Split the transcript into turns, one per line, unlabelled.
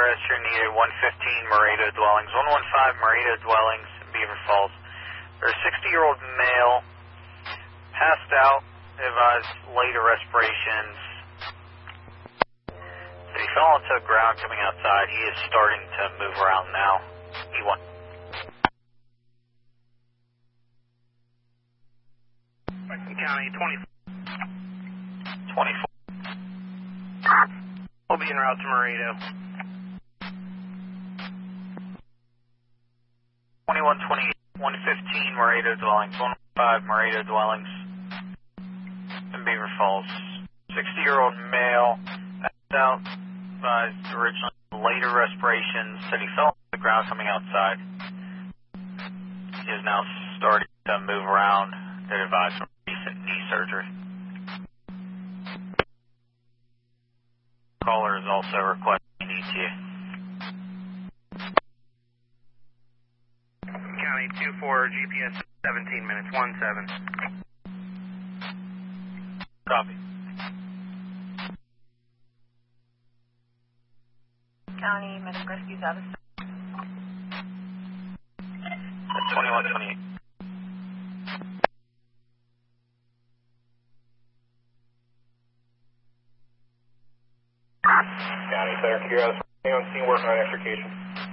rescue needed 115 Maredo dwellings, 115 Maredo dwellings in Beaver Falls. There's a 60-year-old male, passed out, advised later respirations. So he fell onto the ground coming outside. He is starting to move around now. E1.
County
24.
We'll be en route to Maredo.
2128, 115 Maredo dwellings, 115 Maredo dwellings in Beaver Falls. 60-year-old male, passed out, advised originally later respirations, said he fell on the ground coming outside. He is now starting to move around. They advised from recent knee surgery. Caller is also requesting ETA.
County 24, GPS 17 minutes, 17.
Copy.
County, medical rescues out of
2128.
County, Center Kira, on scene working on extrication.